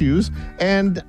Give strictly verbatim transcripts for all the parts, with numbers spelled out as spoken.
issues, and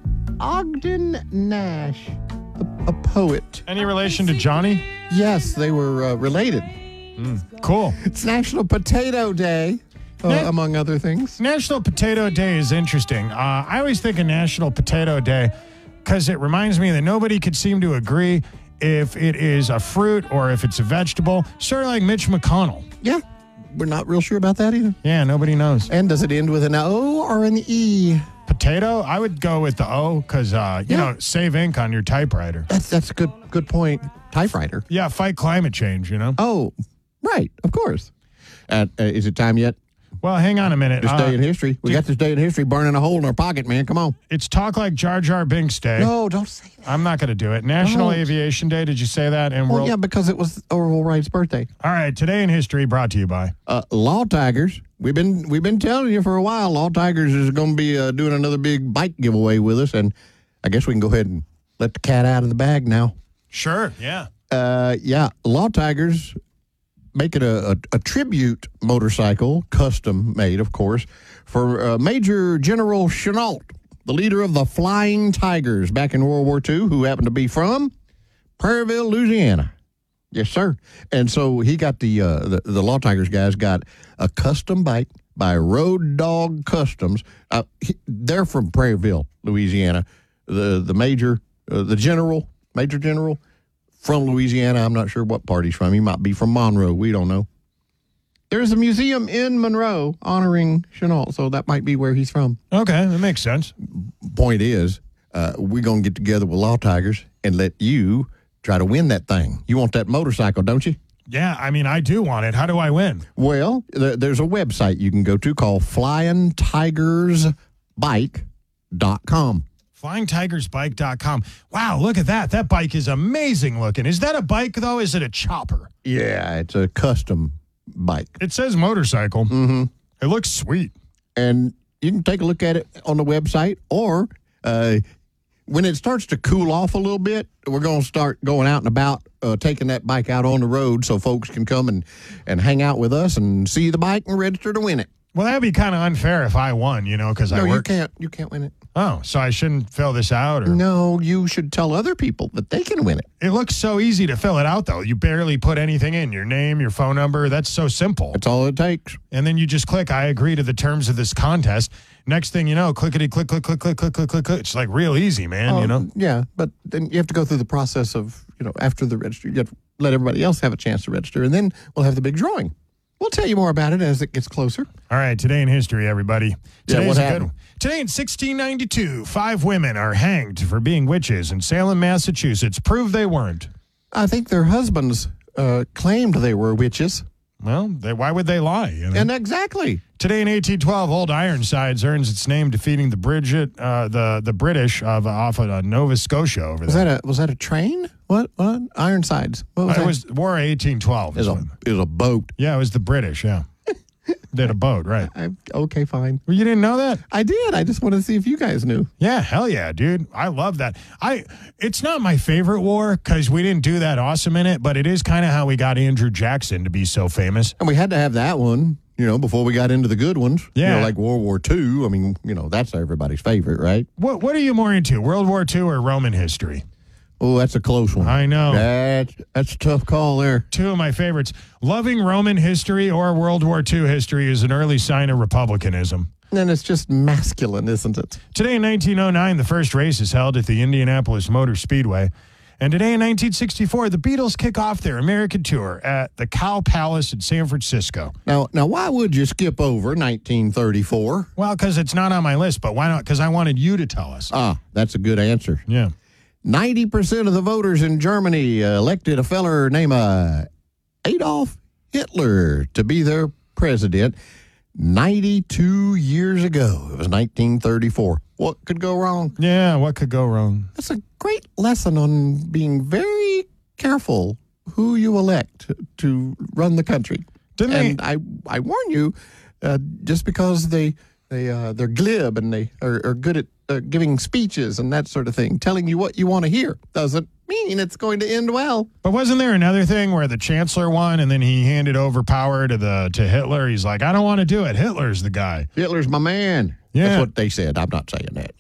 Ogden Nash, a, a poet. Any relation to Johnny? Yes, they were uh, related. Mm, cool. It's National Potato Day, uh, Na- among other things. National Potato Day is interesting. Uh, I always think of National Potato Day because it reminds me that nobody could seem to agree if it is a fruit or if it's a vegetable, sort of like Mitch McConnell. Yeah, we're not real sure about that either. Yeah, nobody knows. And does it end with an O or an E? Potato, I would go with the O because, uh, you Yeah. know, save ink on your typewriter. That's that's a good good point. Typewriter. Yeah, fight climate change, you know? Oh, right, of course. Uh, uh, is it time yet? Well, hang on a minute. This Uh, day in history. We got this day in history burning a hole in our pocket, man. Come on. it's Talk Like Jar Jar Binks Day. No, don't say that. I'm not going to do it. National Don't. Aviation Day, did you say that? And Well, World- yeah, because it was Orville Wright's birthday. All right, Today in History brought to you by... Uh, Law Tigers. We've been we've been telling you for a while. Law Tigers is going to be uh, doing another big bike giveaway with us, and I guess we can go ahead and let the cat out of the bag now. Sure, yeah. Uh, yeah, Law Tigers making a, a, a tribute motorcycle, custom made, of course, for uh, Major General Chenault, the leader of the Flying Tigers back in World War Two, who happened to be from Prairieville, Louisiana. Yes, sir. And so he got the, uh, the the Law Tigers guys got a custom bike by Road Dog Customs. Uh, he, they're from Prairieville, Louisiana. The the major, uh, the general, Major General from Louisiana. I'm not sure what part he's from. He might be from Monroe. We don't know. There's a museum in Monroe honoring Chenault, so that might be where he's from. Okay, that makes sense. Point is, uh, we're going to get together with Law Tigers and let you try to win that thing. You want that motorcycle, don't you? Yeah, I mean, I do want it. How do I win? Well, th- there's a website you can go to called flying tigers bike dot com. flying tigers bike dot com. Wow, look at that. That bike is amazing looking. Is that a bike, though? Is it a chopper? Yeah, it's a custom bike. It says motorcycle. Mm-hmm. It looks sweet. And you can take a look at it on the website, or uh, when it starts to cool off a little bit, we're going to start going out and about, uh, taking that bike out on the road so folks can come and, and hang out with us and see the bike and register to win it. Well, that'd be kind of unfair if I won, you know, because I No, work. you can't. You can't win it. Oh, so I shouldn't fill this out? Or No, you should tell other people that they can win it. It looks so easy to fill it out, though. You barely put anything in. Your name, your phone number. That's so simple. That's all it takes. And then you just click, I agree to the terms of this contest. Next thing you know, clickety, click, click, click, click, click, click, click, click. It's like real easy, man, Oh, you know? Yeah, but then you have to go through the process of, you know, after the register, you have to let everybody else have a chance to register, and then we'll have the big drawing. We'll tell you more about it as it gets closer. All right, today in history, everybody. Yeah, Today's what a happened? good one. Today in sixteen ninety-two, five women are hanged for being witches in Salem, Massachusetts. Prove they weren't. I think their husbands uh, claimed they were witches. Well, they, why would they lie? You know? And exactly. Today in eighteen twelve, Old Ironsides earns its name defeating the Bridget, uh, the the British of off of uh, Nova Scotia over Was there. that a was that a train? What? What? Ironsides. What was Uh, that? it was War of eighteen twelve. It was, is a, when- it was a boat. yeah, it was the British. Yeah, did a boat, right? I, okay, fine. Well, you didn't know that? I did. I just wanted to see if you guys knew. Yeah, hell yeah, dude. I love that. I it's not my favorite war because we didn't do that awesome in it, but it is kind of how we got Andrew Jackson to be so famous. And we had to have that one, you know, before we got into the good ones. You Yeah. know, like World War Two. I mean, you know, that's everybody's favorite, right? What what are you more into, World War Two or Roman history? Oh, that's a close one. I know. That's, that's a tough call there. Two of my favorites. Loving Roman history or World War Two history is an early sign of republicanism. And it's just masculine, isn't it? Today in nineteen oh nine, the first race is held at the Indianapolis Motor Speedway. And today in nineteen sixty-four, the Beatles kick off their American tour at the Cow Palace in San Francisco. Now, now, why would you skip over nineteen thirty-four? Well, because it's not on my list, but why not? Because I wanted you to tell us. Ah, that's a good answer. Yeah. ninety percent of the voters in Germany uh, elected a feller named uh, Adolf Hitler to be their president ninety-two years ago. It was nineteen thirty-four. What could go wrong? Yeah, what could go wrong? That's a great lesson on being very careful who you elect to run the country. Didn't and they- I, I warn you, uh, just because they they uh, they're glib and they are, are good at uh, giving speeches and that sort of thing, telling you what you want to hear, doesn't mean it's going to end well. But wasn't there another thing where the chancellor won and then he handed over power to the to Hitler? He's like, I don't want to do it. Hitler's the guy. Hitler's my man. Yeah. That's what they said. I'm not saying that.